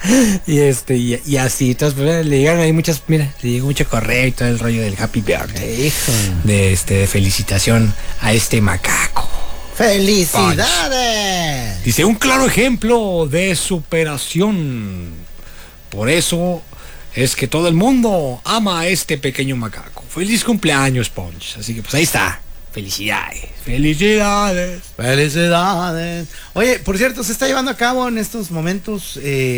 y así, entonces pues, le llegaron ahí muchas, mira, le llegó mucho correo y todo el rollo del happy birthday, Hijo. de felicitación a este macaco. ¡Felicidades! Dice, un claro ejemplo de superación. Por eso es que todo el mundo ama a este pequeño macaco. Feliz cumpleaños, Punch. Así que pues ahí está. Felicidades. Felicidades. ¡Felicidades! Oye, por cierto, se está llevando a cabo en estos momentos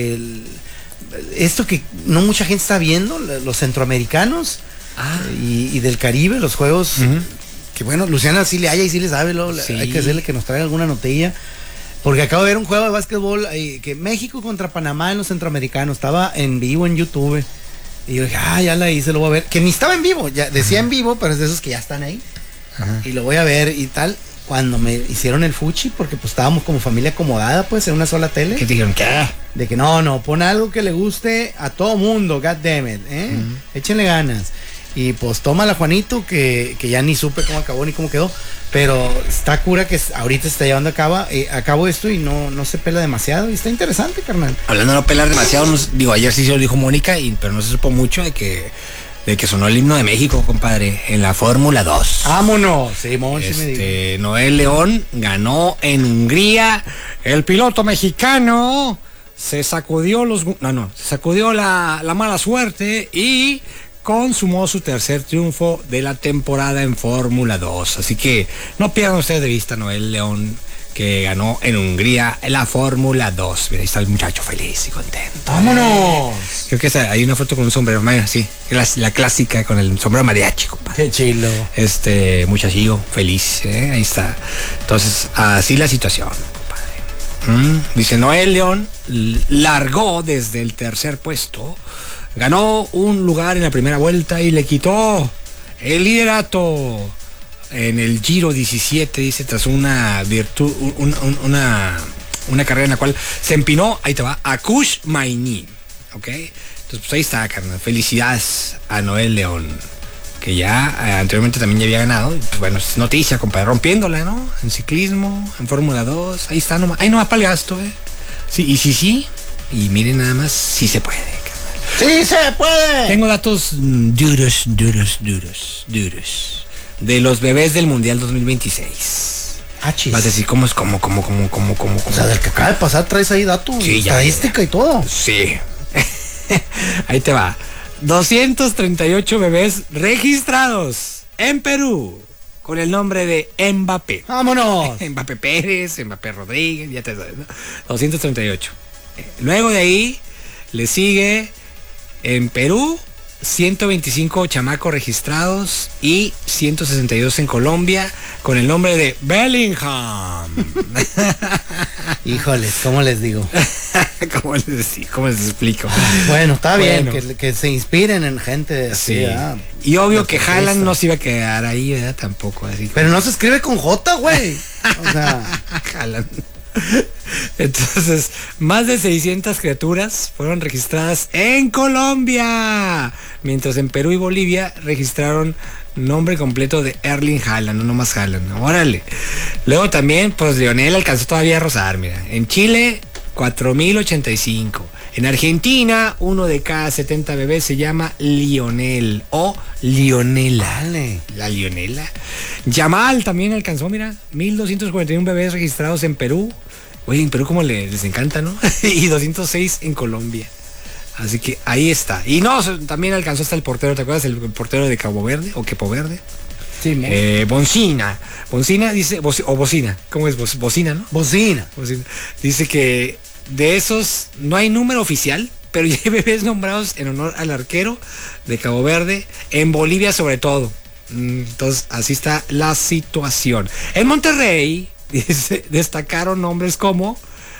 esto que no mucha gente está viendo, los centroamericanos y del Caribe, los juegos. Que bueno, Luciana sí le halla y sí le sabe, Sí. hay que hacerle que nos traiga alguna notilla. Porque acabo de ver un juego de básquetbol que México contra Panamá en los centroamericanos. Estaba en vivo en YouTube. Y yo dije, ya la hice, lo voy a ver. Que ni estaba en vivo, ya decía en vivo, pero es de esos que ya están ahí. Y lo voy a ver y tal. Cuando me hicieron el fuchi, porque pues estábamos como familia acomodada, pues, en una sola tele. ¿Qué te dijeron? ¿Qué? De que no, pon algo que le guste a todo mundo, god damn it, échenle ganas. Y pues tómala, Juanito, que ya ni supe cómo acabó ni cómo quedó. Pero está cura que ahorita se está llevando a cabo esto y no se pela demasiado. Y está interesante, carnal. Hablando de no pelar demasiado, digo, ayer sí se lo dijo Mónica, pero no se supo mucho de que sonó el himno de México, compadre, en la Fórmula 2. ¡Vámonos! Sí, Monchi me dijo. Noel León ganó en Hungría. El piloto mexicano se sacudió se sacudió la mala suerte y consumó su tercer triunfo de la temporada en Fórmula 2. Así que no pierdan ustedes de vista Noel León, que ganó en Hungría la Fórmula 2. Mira, ahí está el muchacho feliz y contento. ¡Vámonos! Creo que hay una foto con un sombrero, sí, la clásica con el sombrero mariachi, compadre. ¡Qué chilo! Muchachillo feliz, ahí está. Entonces, así la situación, compadre. Dice, Noel León largó desde el tercer puesto, ganó un lugar en la primera vuelta y le quitó el liderato en el Giro 17, dice, tras una carrera en la cual se empinó, ahí te va, a Kush Maini, ¿ok? Entonces, pues ahí está, carnal. Felicidades a Noel León, que ya anteriormente también ya había ganado. Pues bueno, es noticia, compadre, rompiéndola, ¿no? En ciclismo, en Fórmula 2, ahí está, nomás para el gasto, Sí, sí, y miren nada más, sí se puede, carnal. ¡Sí se puede! Tengo datos duros de los bebés del Mundial 2026. Chis. Vas a decir, ¿cómo? O sea, del que acaba de pasar traes ahí datos, estadística y todo. Sí. Ahí te va. 238 bebés registrados en Perú con el nombre de Mbappé. ¡Vámonos! Mbappé Pérez, Mbappé Rodríguez, ya te sabes, ¿no? 238. Luego de ahí le sigue en Perú 125 chamacos registrados y 162 en Colombia con el nombre de Bellingham. Híjoles, ¿cómo les digo? ¿Cómo les explico? Bueno, está bien que se inspiren en gente así, sí. Y obvio que Haaland no se iba a quedar ahí, ¿verdad? Tampoco así. Pero no se escribe con J, güey. O sea, Haaland. Entonces, más de 600 criaturas fueron registradas en Colombia, mientras en Perú y Bolivia registraron nombre completo de Erling Haaland, no nomás Haaland. Órale. Luego también, pues Lionel alcanzó todavía a rozar, mira. En Chile, 4,085. En Argentina, uno de cada 70 bebés se llama Lionel o Lionela. Dale. La Lionela. Yamal también alcanzó, mira, 1,241 bebés registrados en Perú. Oye, en Perú como les encanta, ¿no? Y 206 en Colombia. Así que ahí está. Y no, también alcanzó hasta el portero, ¿te acuerdas? El portero de Cabo Verde o Quepo Verde. Sí, Bocina dice, o Bocina, ¿cómo es? Bocina, ¿no? Bocina. Dice que de esos no hay número oficial, pero ya hay bebés nombrados en honor al arquero de Cabo Verde, en Bolivia sobre todo. Entonces, así está la situación. En Monterrey, dice, destacaron nombres como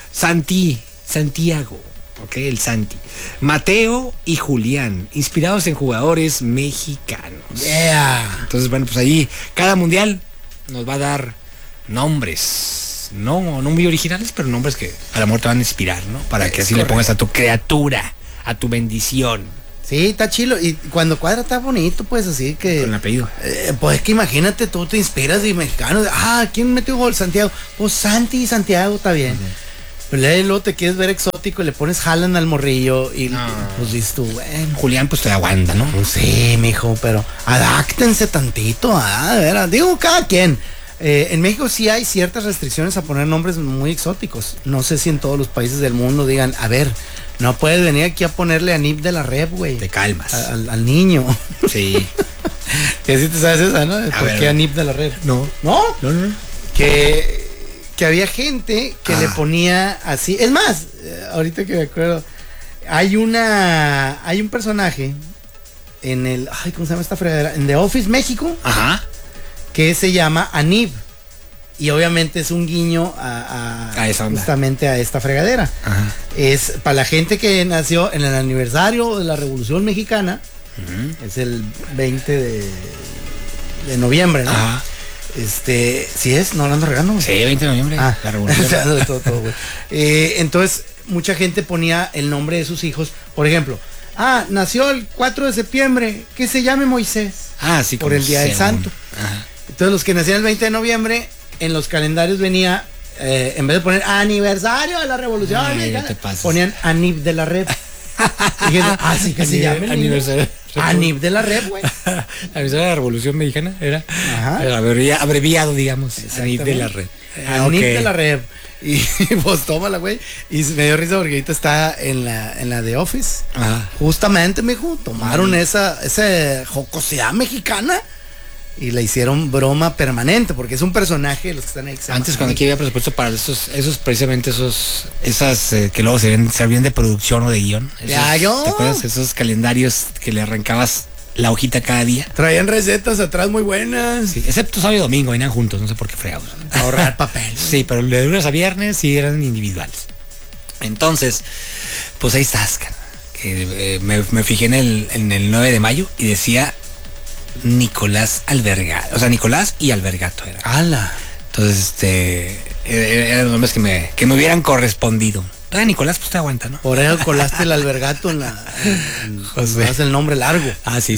Santiago, ok, el Santi, Mateo y Julián, inspirados en jugadores mexicanos. Yeah. Entonces, bueno, pues ahí cada mundial nos va a dar nombres, no muy originales, pero nombres que a la muerte van a inspirar, ¿no? Para que así le pongas a tu criatura, a tu bendición. Sí, está chilo. Y cuando cuadra está bonito, pues así que... Con el apellido. Pues es que imagínate, tú te inspiras de mexicanos. ¿Quién metió gol? Santiago. Pues Santi y Santiago está bien. Pero luego te quieres ver exótico y le pones Haaland al morrillo y pues dices tú, bueno. Julián, pues te aguanta, ¿no? Pues sí, mijo, pero adáctense tantito, de veras. Digo, cada quien. En México sí hay ciertas restricciones a poner nombres muy exóticos. No sé si en todos los países del mundo digan, a ver, no puedes venir aquí a ponerle a Nip de la Rep, güey. Te calmas. Al niño. Sí. Que si te sabes esa, ¿no? ¿Por qué a Nip de la Rep? No. ¿No? No. Que había gente que le ponía así. Es más, ahorita que me acuerdo, hay un personaje en el, ¿cómo se llama esta fregadera? En The Office México. Ajá. Que se llama Anib. Y obviamente es un guiño a esa onda. Justamente a esta fregadera. Ajá. Es para la gente que nació en el aniversario de la Revolución Mexicana. Es el 20 de noviembre, ¿no? Ajá. ¿Sí es? ¿No lo ando regando? Sí, 20 de noviembre. La Revolución. todo, entonces, mucha gente ponía el nombre de sus hijos. Por ejemplo, nació el 4 de septiembre, que se llame Moisés. Sí. Por el Día del Santo. Ajá. Entonces, los que nacían el 20 de noviembre, en los calendarios venía, en vez de poner aniversario de la Revolución Mexicana, ponían Anib de la Rep. Y dije, sí que se llama el aniversario. Anib de la Rep, güey. Aniversario de la Revolución Mexicana era. Ajá. Abreviado, digamos. Anib de la Rep. Anib de la Rep. Y pues tómala, güey. Y me dio risa porque ahorita está en la The Office. Ajá. Justamente, mijo, tomaron esa jocosidad mexicana y le hicieron broma permanente, porque es un personaje de los que están ahí. Antes, cuando aquí había presupuesto para esos precisamente esas que luego servían de producción o de guión. ¿Te acuerdas? Esos calendarios que le arrancabas la hojita cada día. Traían recetas atrás muy buenas. Sí, excepto sábado y domingo, venían juntos, no sé por qué fregados. Ahorrar papel. Sí, pero de lunes a viernes sí eran individuales. Entonces, pues ahí estás, que me fijé en el 9 de mayo y decía Nicolás Albergato, o sea, Nicolás y Albergato era. ¡Hala! Entonces, eran los nombres que me hubieran correspondido. Nicolás, pues te aguanta, ¿no? Por eso colaste el Albergato en José. Es el nombre largo. Sí.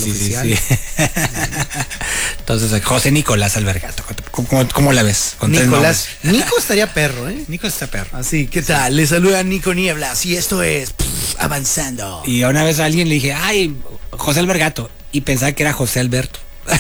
Entonces, José Nicolás Albergato. ¿Cómo la ves? Nicolás. Nico estaría perro, ¿eh? Nico está perro. Así, ¿qué tal? Le saluda Nico Nieblas y esto es Avanzando. Y una vez a alguien le dije, José Albergato. Y pensaba que era José Alberto.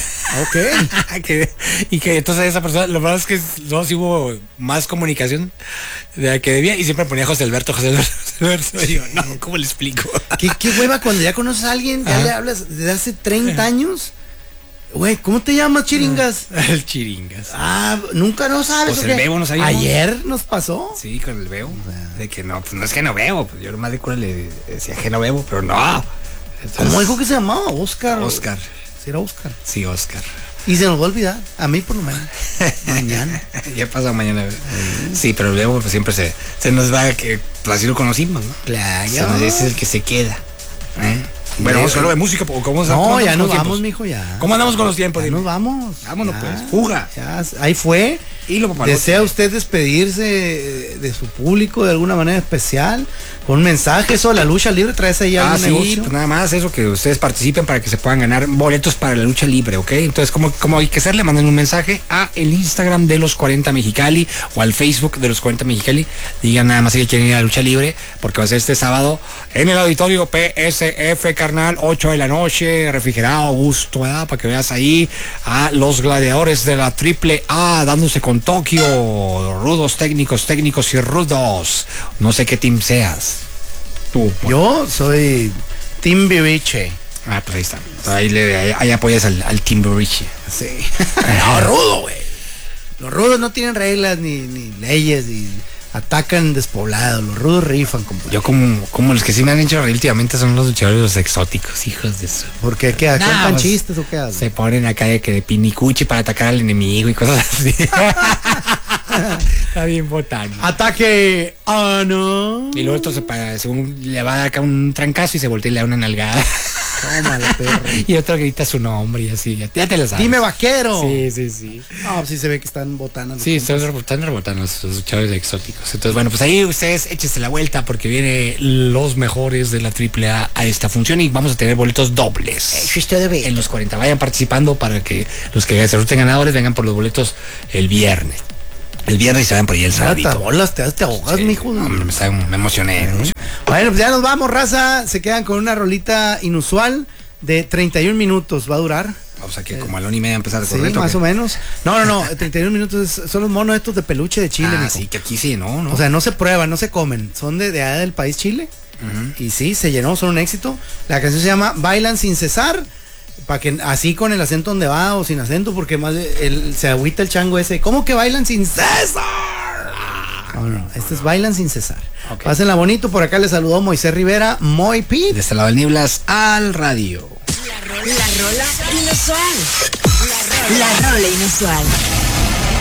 Ok. y que entonces esa persona, lo verdad es que no, sí hubo más comunicación de la que debía y siempre ponía José Alberto. Y yo, no, ¿cómo le explico? ¿Qué hueva cuando ya conoces a alguien, ya le hablas desde hace 30 años? Güey, ¿cómo te llamas, Chiringas? El Chiringas. Nunca no sabes. Pues el Bebo no sabía. Ayer nos pasó. Sí, con el Bebo. De que no, pues no es que no bebo. Pues yo nomás de cura le decía que no bebo, pero no. Entonces, ¿cómo dijo que se llamaba? Oscar. Sí, era Oscar. Sí, Oscar. Y se nos va a olvidar. A mí por lo menos. Mañana. Ya pasa mañana. Sí, pero luego pues, siempre se nos va que pues, así lo conocimos, ¿no? Claro. Ese es el que se queda. Bueno, vamos a hablar de música. ¿Cómo no, ya nos vamos, mijo, ya. ¿Cómo andamos con los tiempos? Ya nos vamos. Vámonos, pues. Fuga. Ya, ahí fue. Y lo ¿Desea usted despedirse de su público de alguna manera especial? Con un mensaje, eso, la lucha libre, traes ahí algún negocio. Pues nada más eso, que ustedes participen para que se puedan ganar boletos para la lucha libre, ¿ok? Entonces, ¿cómo hay que hacer? Le manden un mensaje a el Instagram de los 40 Mexicali o al Facebook de los 40 Mexicali. Digan nada más que quieren ir a la lucha libre, porque va a ser este sábado en el auditorio PSF, carnal, 8 de la noche, refrigerado, gusto, ¿verdad? Para que veas ahí a los gladiadores de la AAA dándose con Tokio, rudos técnicos y rudos. No sé qué team seas. Tú. Yo soy Team Biriche. Pues ahí está. Ahí apoyas al Team Biriche. Sí. No, rudo, güey. Los rudos no tienen reglas ni leyes y atacan despoblados. Los rudos rifan, compadre. Yo como los que sí me han hecho reír últimamente son los luchadores exóticos, hijos de eso. ¿Por qué? ¿Qué? ¿Cuentan chistes o qué hacen? Se ponen acá de pinicuchi para atacar al enemigo y cosas así. Está bien botano. Ataque. No. Y luego esto según le va a dar acá un trancazo y se voltea y le da una nalgada. Tómala, perro. Y otro grita su nombre y así. Ya te lo sabes. Dime, vaquero. Sí. No, pues sí se ve que están botando. Sí, están rebotando los luchadores exóticos. Entonces, bueno, pues ahí ustedes échense la vuelta porque viene los mejores de la AAA a esta función y vamos a tener boletos dobles. En los 40. Vayan participando para que los que se resulten ganadores vengan por los boletos el viernes. el viernes y se vayan por ahí el sábado. Te ahogas, mijo. Hombre, me emocioné. Bueno, pues ya nos vamos, raza. Se quedan con una rolita inusual de 31 minutos. Va a durar. O sea que como a la 1:30 empezar a Sí, correr. más o menos. No. 31 minutos son los monos estos de peluche de Chile, mijo. Sí, que aquí sí, ¿no? O sea, no se prueban, no se comen. Son de allá del país Chile. Y sí, se llenó, son un éxito. La canción se llama Bailan sin cesar. Para que así con el acento donde va o sin acento, porque más se agüita el chango ese. ¿Cómo que bailan sin cesar? No, este es Bailan sin cesar. Okay. Pásenla bonito, por acá les saludó Moisés Rivera, Moy Pete. De este lado del Niblas al radio. La rola inusual. La rola inusual.